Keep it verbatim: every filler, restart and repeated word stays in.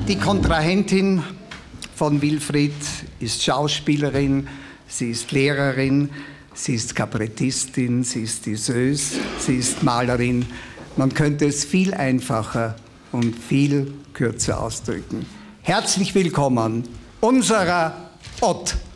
Die Kontrahentin von Wilfried ist Schauspielerin, sie ist Lehrerin, sie ist Kabarettistin, sie ist Diseuse, sie ist Malerin. Man könnte es viel einfacher und viel kürzer ausdrücken. Herzlich willkommen, unserer Ott.